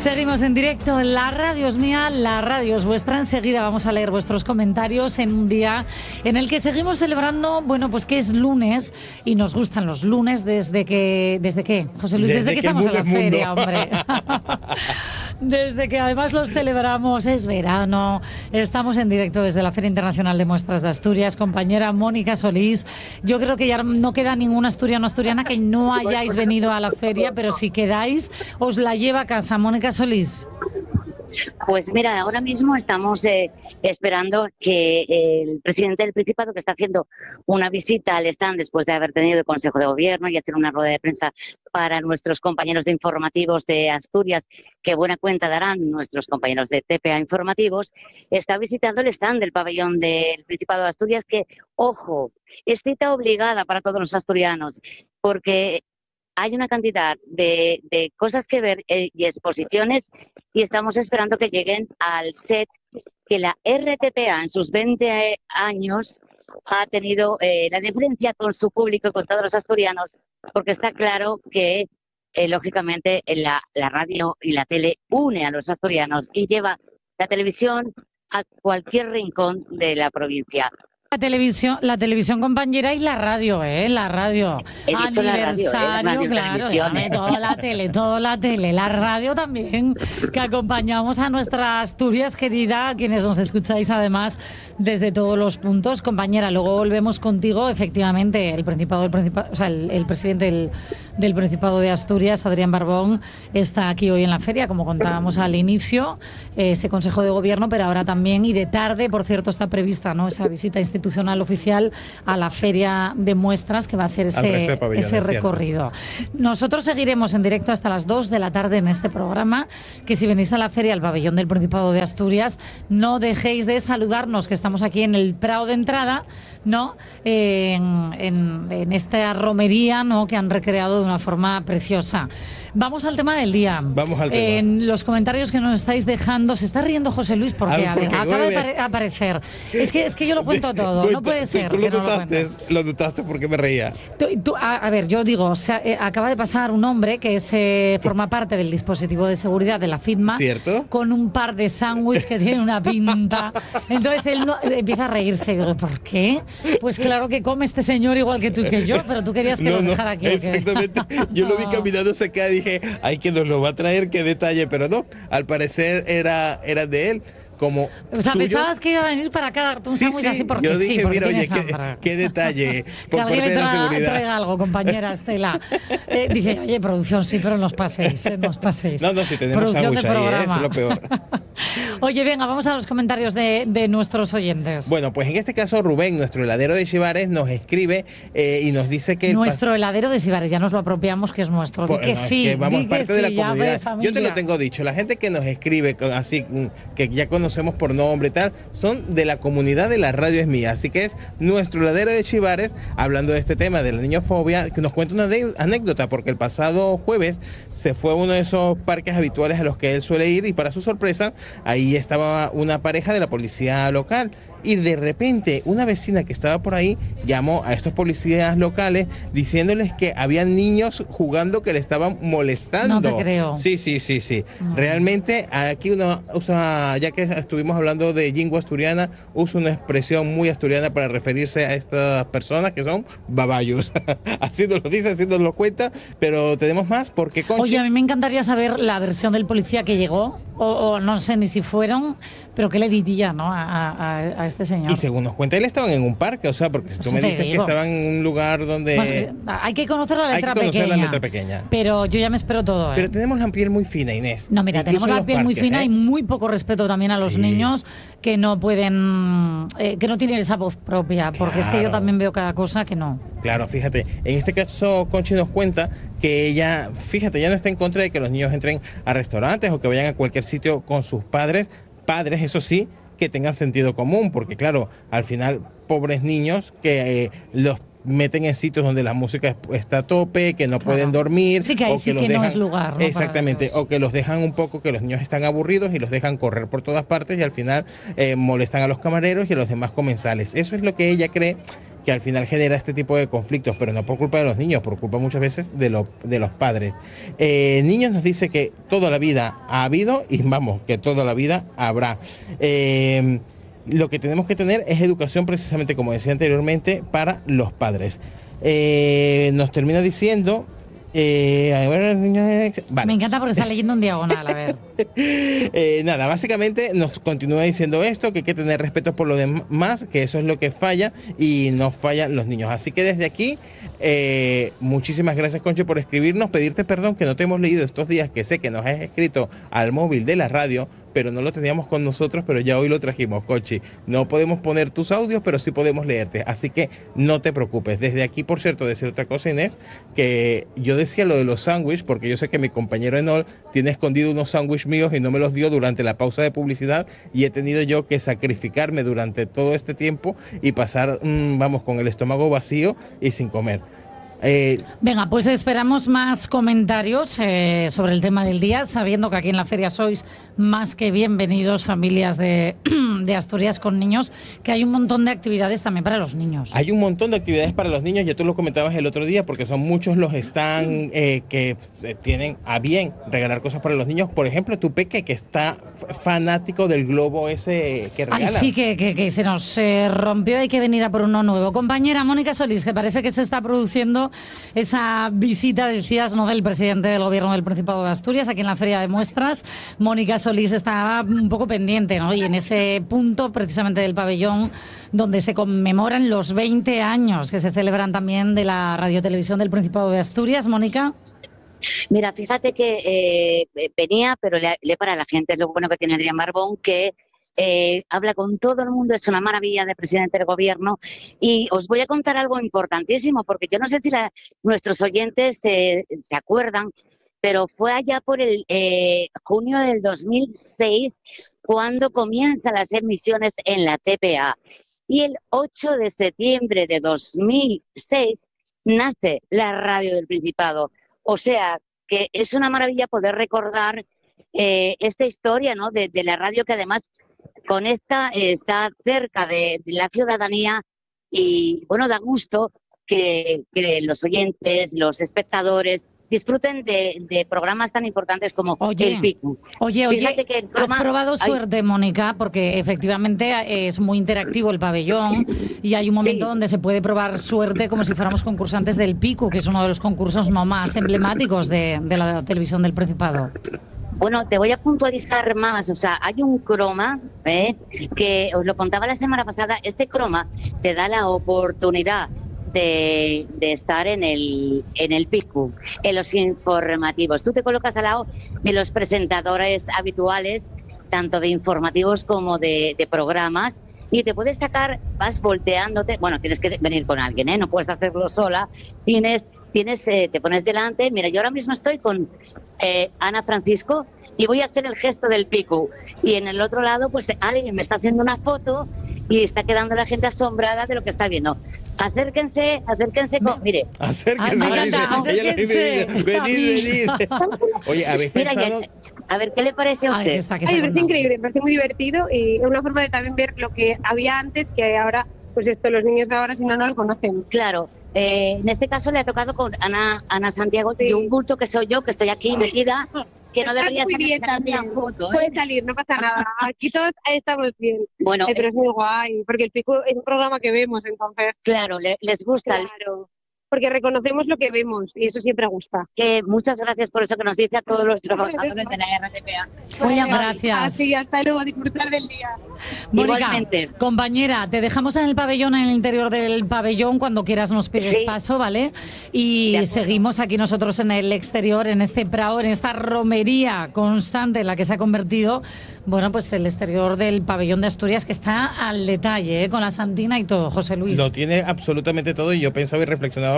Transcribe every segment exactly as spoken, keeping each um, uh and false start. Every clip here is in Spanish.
Seguimos en directo, la radio es mía, la radio es vuestra. Enseguida vamos a leer vuestros comentarios en un día en el que seguimos celebrando, bueno, pues que es lunes y nos gustan los lunes desde que, ¿desde qué? José Luis, desde, desde que, que estamos en la feria, hombre. Desde que además los celebramos, es verano, estamos en directo desde la Feria Internacional de Muestras de Asturias. Compañera Mónica Solís, yo creo que ya no queda ningún asturiano o asturiana que no hayáis venido a la feria, pero si quedáis, os la lleva a casa. Mónica Solís. Pues mira, ahora mismo estamos eh, esperando que el presidente del Principado, que está haciendo una visita al stand después de haber tenido el Consejo de Gobierno y hacer una rueda de prensa para nuestros compañeros de informativos de Asturias, que buena cuenta darán nuestros compañeros de T P A Informativos, está visitando el stand del pabellón del Principado de Asturias, que, ojo, es cita obligada para todos los asturianos, porque hay una cantidad de, de cosas que ver eh, y exposiciones, y estamos esperando que lleguen al set que la R T P A en sus veinte años ha tenido eh, la diferencia con su público, con todos los asturianos, porque está claro que, eh, lógicamente, la, la radio y la tele une a los asturianos y lleva la televisión a cualquier rincón de la provincia. La televisión, la televisión compañera y la radio, ¿eh? La radio. He dicho Aniversario, la radio, ¿eh? La claro, televisión. toda la tele, toda la tele, la radio también, que acompañamos a nuestra Asturias querida, quienes nos escucháis además desde todos los puntos. Compañera, luego volvemos contigo. Efectivamente, el Principado del Principado, o sea, el, el presidente del, del Principado de Asturias, Adrián Barbón, está aquí hoy en la feria, como contábamos al inicio, eh, ese Consejo de Gobierno, pero ahora también, y de tarde, por cierto, está prevista, ¿no?, esa visita institucional institucional oficial a la feria de muestras que va a hacer ese, ese recorrido. Nosotros seguiremos en directo hasta las dos de la tarde en este programa, que si venís a la feria al pabellón del Principado de Asturias, no dejéis de saludarnos, que estamos aquí en el Prado de entrada, ¿no? En, en, en esta romería, ¿no?, que han recreado de una forma preciosa. Vamos al tema del día. Vamos al tema. En los comentarios que nos estáis dejando, se está riendo José Luis porque, ah, porque acaba de apare- aparecer. Es que, es que yo lo cuento todo. No puede ser. Tú lo que notaste, no lo, lo notaste porque me reía. Tú, tú, a, a ver, yo digo, o sea, eh, acaba de pasar un hombre que es, eh, forma parte del dispositivo de seguridad de la FITMA, ¿cierto?, con un par de sándwiches que tienen una pinta. Entonces él no, empieza a reírse. Y digo, ¿por qué? Pues claro que come este señor igual que tú y que yo, pero tú querías que no, los no, dejara aquí. Exactamente. Yo lo vi caminando cerca y dije, ay, que nos lo va a traer, qué detalle, pero no, al parecer era, era de él. Como o sea, suyo. Pensabas que iba a venir para acá darte un sí, sándwich sí. así porque yo dije, sí, porque mira, oye, tienes qué, hambre. qué detalle por que parte alguien de la tra- seguridad. traiga algo, compañera Estela. Eh, dice, oye, producción, sí, pero no os paséis, eh, no os paséis. No, no, si tenemos sándwich ahí, ¿eh? Eso es lo peor. Oye, venga, vamos a los comentarios de, de nuestros oyentes. Bueno, pues en este caso Rubén, nuestro heladero de Xivares, nos escribe eh, y nos dice que... Nuestro heladero de Xivares, ya nos lo apropiamos que es nuestro. Di Por, que no, sí, que vamos di parte que de sí, la comunidad. ve, Yo te lo tengo dicho, la gente que nos escribe así, que ya conocemos por nombre y tal, son de la comunidad de La Radio Es Mía. Así que es nuestro heladero de Xivares, hablando de este tema de la niñofobia, que nos cuenta una anécdota, porque el pasado jueves se fue a uno de esos parques habituales a los que él suele ir y para su sorpresa, ahí estaba una pareja de la policía local. Y de repente una vecina que estaba por ahí llamó a estos policías locales diciéndoles que había niños jugando que le estaban molestando. No te creo. Sí, sí, sí, sí. Mm. Realmente aquí uno usa, ya que estuvimos hablando de lingua asturiana, usa una expresión muy asturiana para referirse a estas personas que son babayos. Así nos lo dice, así nos lo cuenta, pero tenemos más porque... Conchi... Oye, a mí me encantaría saber la versión del policía que llegó, o, o no sé ni si fueron, pero qué le diría, ¿no?, a, a, a este señor. Y según nos cuenta, él estaban en un parque, o sea, porque si tú Eso me dices digo. que estaban en un lugar donde... Bueno, hay que conocer la letra hay que conocer pequeña. la letra pequeña. Pero yo ya me espero todo, ¿eh? Pero tenemos la piel muy fina, Inés. No, mira, Incluso tenemos la piel parques, muy fina ¿eh? y muy poco respeto también a los sí. niños que no pueden, eh, que no tienen esa voz propia, porque claro. es que yo también veo cada cosa que no. Claro, fíjate, en este caso Conchi nos cuenta que ella, fíjate, ya no está en contra de que los niños entren a restaurantes o que vayan a cualquier sitio con sus padres, padres, eso sí, que tengan sentido común, porque claro, al final, pobres niños que eh, los meten en sitios donde la música está a tope, que no claro. pueden dormir. Sí, que ahí o sí que, los que dejan, no es lugar, ¿no?, exactamente, o que los dejan un poco, que los niños están aburridos y los dejan correr por todas partes y al final eh, molestan a los camareros y a los demás comensales. Eso es lo que ella cree que al final genera este tipo de conflictos, pero no por culpa de los niños, por culpa muchas veces de, lo, de los padres. Eh, Niños nos dice que toda la vida ha habido y vamos, que toda la vida habrá. Eh, lo que tenemos que tener es educación, precisamente como decía anteriormente, para los padres. Eh, nos termina diciendo... Eh, a ver, vale. Me encanta porque está leyendo en diagonal, a ver. eh, nada, básicamente nos continúa diciendo esto, que hay que tener respeto por lo demás, que eso es lo que falla y no fallan los niños. Así que desde aquí, eh, muchísimas gracias, Conchi, por escribirnos, pedirte perdón que no te hemos leído estos días, que sé que nos has escrito al móvil de la radio, pero no lo teníamos con nosotros, pero ya hoy lo trajimos, Conchi. No podemos poner tus audios, pero sí podemos leerte, así que no te preocupes. Desde aquí, por cierto, decir otra cosa, Inés, que yo decía lo de los sándwiches, porque yo sé que mi compañero Enol tiene escondido unos sándwiches míos y no me los dio durante la pausa de publicidad, y he tenido yo que sacrificarme durante todo este tiempo y pasar, mmm, vamos, con el estómago vacío y sin comer. Eh, Venga, pues esperamos más comentarios eh, sobre el tema del día, sabiendo que aquí en la feria sois más que bienvenidos, familias de, de Asturias con niños, que hay un montón de actividades también para los niños. Hay un montón de actividades para los niños, ya tú lo comentabas el otro día, porque son muchos los están eh, que eh, tienen a bien regalar cosas para los niños. Por ejemplo, tu peque, que está fanático del globo ese que regala. Ay, sí, que, que, que se nos eh, rompió, hay que venir a por uno nuevo. Compañera Mónica Solís, que parece que se está produciendo esa visita, decías, ¿no?, del presidente del gobierno del Principado de Asturias aquí en la Feria de Muestras. Mónica Solís estaba un poco pendiente, ¿no?, y en ese punto precisamente del pabellón donde se conmemoran los veinte años que se celebran también de la radiotelevisión del Principado de Asturias. Mónica. Mira, fíjate que eh, venía, pero le, le para la gente, es lo bueno que tiene Adrián Barbón, que Eh, habla con todo el mundo, es una maravilla de presidente del gobierno. Y os voy a contar algo importantísimo, porque yo no sé si la, nuestros oyentes eh, se acuerdan, pero fue allá por el eh, junio del dos mil seis cuando comienzan las emisiones en la T P A. Y el ocho de septiembre de dos mil seis nace la radio del Principado. O sea, que es una maravilla poder recordar eh, esta historia, ¿no?, de, de la radio, que además conecta, eh, está cerca de, de la ciudadanía, y bueno, da gusto que, que los oyentes, los espectadores disfruten de, de programas tan importantes como oye, el Pico. Oye, oye, que has probado suerte, ay, Mónica, porque efectivamente es muy interactivo el pabellón, sí, y hay un momento, sí, donde se puede probar suerte como si fuéramos concursantes del Pico, que es uno de los concursos no más emblemáticos de, de la televisión del Principado. Bueno, te voy a puntualizar más. O sea, hay un croma, ¿eh?, que os lo contaba la semana pasada. Este croma te da la oportunidad de, de estar en el, en el Pico, en los informativos. Tú te colocas al lado de los presentadores habituales, tanto de informativos como de, de programas, y te puedes sacar, vas volteándote. Bueno, tienes que venir con alguien, ¿eh?, no puedes hacerlo sola. Tienes... Tienes, eh, te pones delante. Mira, yo ahora mismo estoy con eh, Ana Francisco y voy a hacer el gesto del Pico. Y en el otro lado, pues alguien me está haciendo una foto y está quedando la gente asombrada de lo que está viendo. Acérquense, acérquense con... Mire. Acérquense, Ay, dice, ella dice, venid, venid. Oye, ¿habéis Mira, pensado...? Ya, a ver, ¿qué le parece a usted? Ay, que está, que Ay, está, me parece no. increíble, me parece muy divertido, y es una forma de también ver lo que había antes, que ahora, pues esto, los niños de ahora, si no, no lo conocen. Claro. Eh, en este caso le ha tocado con Ana, Ana Santiago, sí, y un bulto que soy yo, que estoy aquí metida, que no debería muy bien también. Foto, ¿eh? Puede salir, no pasa nada. Aquí todos estamos bien. Bueno, eh, pero es muy guay, porque el Pico es un programa que vemos, entonces. Claro, le, les gusta. Claro. Porque reconocemos lo que vemos y eso siempre gusta. Que muchas gracias por eso que nos dice a todos los trabajadores de la R T P A. Muchas gracias. Así, hasta luego, disfrutar del día. Mónica, igualmente. Compañera, te dejamos en el pabellón, en el interior del pabellón, cuando quieras nos pides sí. paso, ¿vale? Y seguimos aquí nosotros en el exterior, en este prado, en esta romería constante en la que se ha convertido, bueno, pues el exterior del pabellón de Asturias, que está al detalle, ¿eh?, con la santina y todo, José Luis. Lo tiene absolutamente todo, y yo pensaba y reflexionaba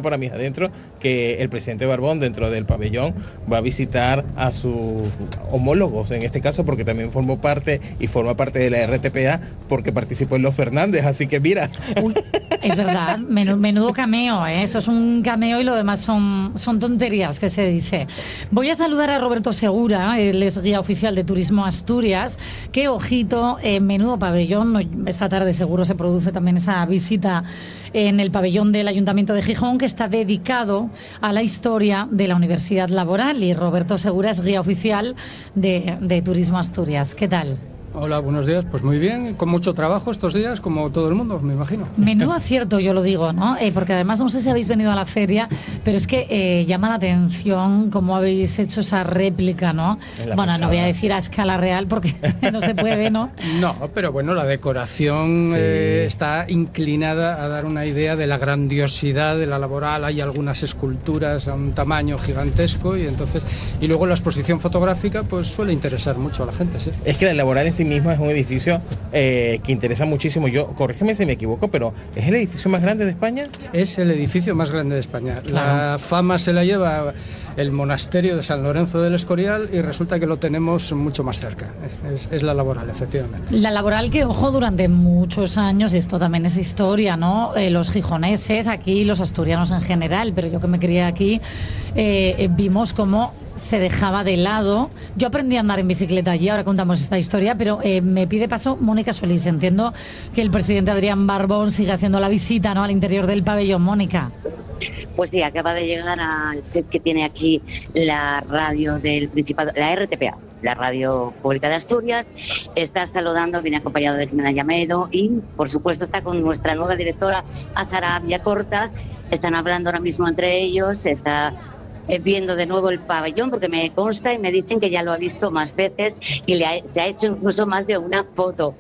sorpresa para mis adentros que el presidente Barbón dentro del pabellón va a visitar a sus homólogos, en este caso porque también formó parte y forma parte de la R T P A porque participó en Los Fernández, así que mira. Uy, es verdad, menudo, menudo cameo, ¿eh? Eso es un cameo y lo demás son, son tonterías que se dice. Voy a saludar a Roberto Segura, él es guía oficial de Turismo Asturias, que ojito, eh, menudo pabellón, esta tarde seguro se produce también esa visita en el pabellón del Ayuntamiento de Gijón, que está dedicado a la historia de la Universidad Laboral, y Roberto Segura es guía oficial de, de Turismo Asturias. ¿Qué tal? Hola, buenos días. Pues muy bien, con mucho trabajo estos días, como todo el mundo, me imagino. Menudo acierto, yo lo digo, ¿no? Eh, porque además no sé si habéis venido a la feria, pero es que eh, llama la atención cómo habéis hecho esa réplica, ¿no? Bueno, fachada. No voy a decir a escala real porque no se puede, ¿no? No, pero bueno, la decoración sí. eh, está inclinada a dar una idea de la grandiosidad de la Laboral. Hay algunas esculturas a un tamaño gigantesco y entonces y luego la exposición fotográfica pues suele interesar mucho a la gente, sí. Es que la Laboral en sí misma es un edificio eh, que interesa muchísimo. Yo, corrígeme si me equivoco, pero ¿es el edificio más grande de España? Es el edificio más grande de España. Claro. La fama se la lleva el monasterio de San Lorenzo del Escorial y resulta que lo tenemos mucho más cerca. Es, es, es la Laboral, efectivamente. La Laboral que, ojo, durante muchos años, y esto también es historia, ¿no? Eh, los gijoneses, aquí los asturianos en general, pero yo que me crié aquí, eh, vimos cómo se dejaba de lado. Yo aprendí a andar en bicicleta allí, ahora contamos esta historia, pero eh, me pide paso Mónica Solís. Entiendo que el presidente Adrián Barbón sigue haciendo la visita, ¿no?, al interior del pabellón. Mónica. Pues sí, acaba de llegar al set que tiene aquí la radio del Principado, la R T P A, la radio pública de Asturias. Está saludando, viene acompañado de Jimena Llamedo y, por supuesto, está con nuestra nueva directora, Azara Villacorta. Están hablando ahora mismo entre ellos, está viendo de nuevo el pabellón porque me consta y me dicen que ya lo ha visto más veces y le ha, se ha hecho incluso más de una foto.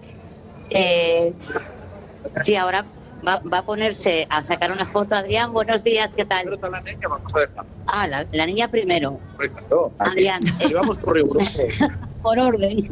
Eh, sí, ahora va, va a ponerse a sacar una foto. Adrián, buenos días, ¿qué tal? Pero la niña vamos a dejar. Ah, la, la niña primero. Perfecto. Adrián. Eh, vamos por riguroso. Por orden.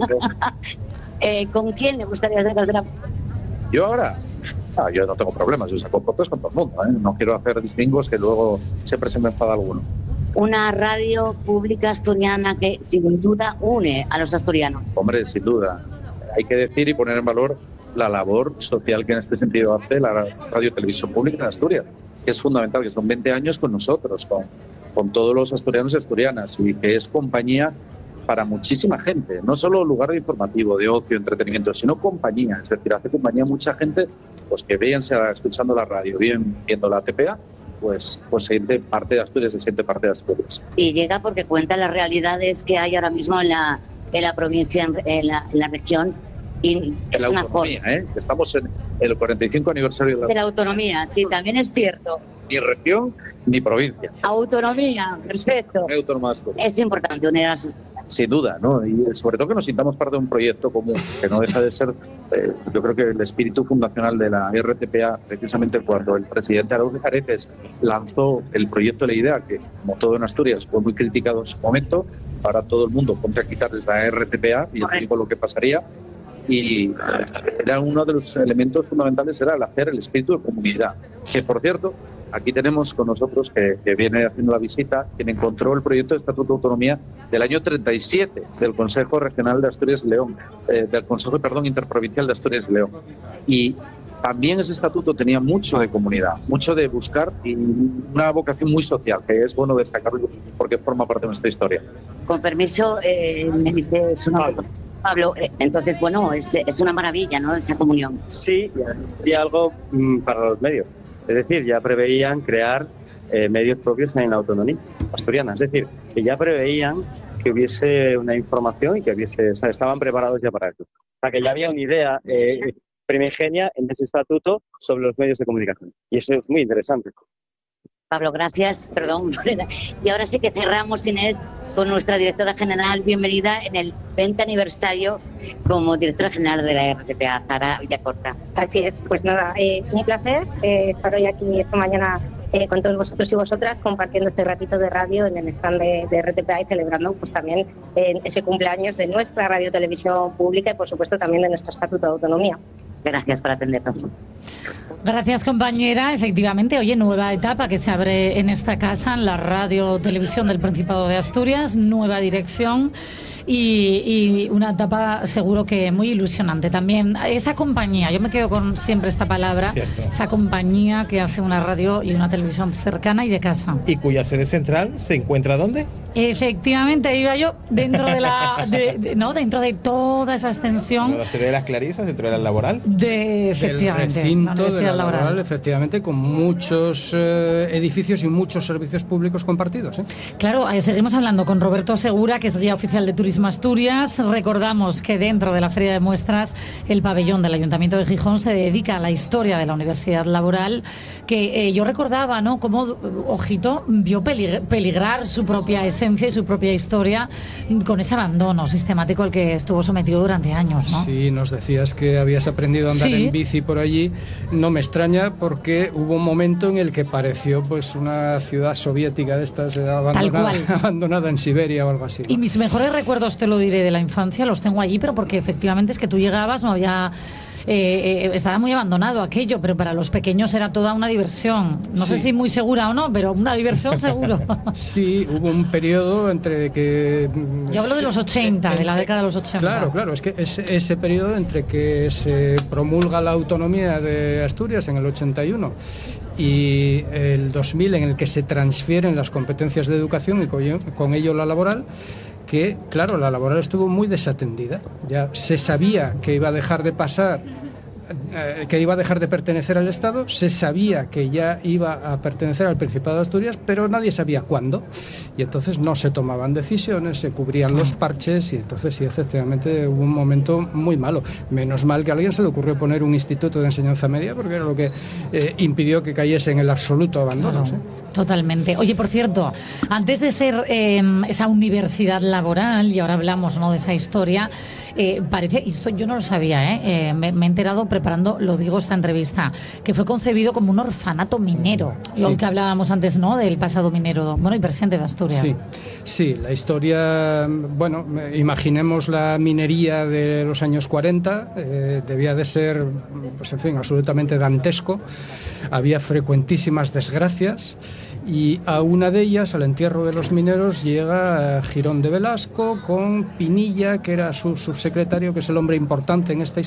eh, ¿Con quién le gustaría sacar la foto? Yo ahora. Ah, yo no tengo problemas, yo saco fotos con todo el mundo, ¿eh? No quiero hacer distingos que luego siempre se me enfada alguno. Una radio pública asturiana que sin duda une a los asturianos. Hombre, sin duda. Hay que decir y poner en valor la labor social que en este sentido hace la Radio Televisión Pública de Asturias, que es fundamental, que son veinte años con nosotros, con, con todos los asturianos y asturianas, y que es compañía para muchísima gente, no solo lugar informativo, de ocio, entretenimiento, sino compañía, es decir, hace compañía a mucha gente, pues que vean, sea escuchando la radio, bien viendo la T P A, pues, pues se siente parte de Asturias, se siente parte de Asturias. Y llega porque cuenta las realidades que hay ahora mismo en la, en la provincia, en la, en la región. Y en es la una autonomía, ¿eh? Estamos en el cuarenta y cinco aniversario de la, de la autonomía, sí, también es cierto. Ni región ni provincia. Autonomía, perfecto. Autónoma de Asturias. Es importante unir a sus... Sin duda, ¿no? Y sobre todo que nos sintamos parte de un proyecto común, que no deja de ser, eh, yo creo que el espíritu fundacional de la R T P A, precisamente cuando el presidente Araújo Areces lanzó el proyecto de la idea, que como todo en Asturias fue muy criticado en su momento, ahora todo el mundo ponte a quitarles la R T P A y os digo lo que pasaría. Y era uno de los elementos fundamentales, era el hacer el espíritu de comunidad, que por cierto, aquí tenemos con nosotros, que, que viene haciendo la visita, quien encontró el proyecto de Estatuto de Autonomía del año treinta y siete del Consejo Regional de Asturias y León, eh, del Consejo, perdón, Interprovincial de Asturias y León. Y también ese estatuto tenía mucho de comunidad, mucho de buscar y una vocación muy social, que es bueno destacarlo porque forma parte de nuestra historia. Con permiso, eh, me dice su nombre. Pablo, eh, entonces, bueno, es, es una maravilla, ¿no?, esa comunión. Sí, y algo mm, para los medios. Es decir, ya preveían crear eh, medios propios en la autonomía asturiana. Es decir, que ya preveían que hubiese una información y que hubiese, o sea, estaban preparados ya para eso. O sea, que ya había una idea eh, primigenia en ese estatuto sobre los medios de comunicación. Y eso es muy interesante. Pablo, gracias, perdón. Y ahora sí que cerramos, Inés, con nuestra directora general. Bienvenida en el veinte aniversario como directora general de la R T P A, Azara Villacorta. Así es, pues nada, eh, un placer eh, estar hoy aquí esta mañana eh, con todos vosotros y vosotras compartiendo este ratito de radio en el stand de, de R T P A y celebrando pues también eh, ese cumpleaños de nuestra radio televisión pública y por supuesto también de nuestro Estatuto de Autonomía. Gracias por atendernos. Gracias, compañera. Efectivamente, oye, nueva etapa que se abre en esta casa, en la Radio Televisión del Principado de Asturias, nueva dirección y, y una etapa seguro que muy ilusionante también. Esa compañía, yo me quedo con siempre esta palabra, Cierto. esa compañía que hace una radio y una televisión cercana y de casa. ¿Y cuya sede central se encuentra dónde? Efectivamente, iba yo dentro de la, de, de, no, dentro de toda esa extensión. La sede de las Clarisas, dentro de la laboral. De, efectivamente, del recinto la Universidad de la Laboral. laboral, efectivamente, con muchos eh, edificios y muchos servicios públicos compartidos. ¿eh? Claro, eh, seguimos hablando con Roberto Segura, que es guía oficial de Turismo Asturias. Recordamos que dentro de la Feria de Muestras, el pabellón del Ayuntamiento de Gijón se dedica a la historia de la Universidad Laboral, que eh, yo recordaba, ¿no?, cómo, ojito, vio peligr- peligrar su propia esencia y su propia historia con ese abandono sistemático al que estuvo sometido durante años, ¿no? Sí, nos decías que habías aprendido a andar Sí. en bici por allí. No me extraña porque hubo un momento en el que pareció pues una ciudad soviética de estas eh, abandonada, Tal cual. abandonada en Siberia o algo así, ¿no? Y mis mejores recuerdos, te lo diré, de la infancia los tengo allí, pero porque efectivamente es que tú llegabas, no había... Eh, eh, estaba muy abandonado aquello, pero para los pequeños era toda una diversión. No Sí. sé si muy segura o no, pero una diversión seguro. Sí, hubo un periodo entre que... Yo hablo de los ochenta, de la década de los ochenta. Claro, claro, es que ese, ese periodo entre que se promulga la autonomía de Asturias en el ochenta y uno y el dos mil, en el que se transfieren las competencias de educación y con ello, con ello la laboral, que, claro, la laboral estuvo muy desatendida. Ya se sabía que iba a dejar de pasar, eh, que iba a dejar de pertenecer al Estado, se sabía que ya iba a pertenecer al Principado de Asturias, pero nadie sabía cuándo. Y entonces no se tomaban decisiones, se cubrían los parches y entonces sí, efectivamente hubo un momento muy malo. Menos mal que a alguien se le ocurrió poner un instituto de enseñanza media, porque era lo que eh, impidió que cayese en el absoluto abandono. Claro, ¿sí? totalmente. Oye, por cierto, antes de ser eh, esa universidad laboral, y ahora hablamos, ¿no?, de esa historia, eh, parece, y esto yo no lo sabía, ¿eh? Eh, me, me he enterado preparando, lo digo, esta entrevista, que fue concebido como un orfanato minero, Sí. lo que hablábamos antes, ¿no?, del pasado minero, bueno, y presente de Asturias. Sí, sí, la historia, bueno, imaginemos la minería de los años cuarenta, eh, debía de ser, pues en fin, absolutamente dantesco, había frecuentísimas desgracias y a una de ellas, al entierro de los mineros, llega Girón de Velasco con Pinilla, que era su subsecretario, que es el hombre importante en esta historia.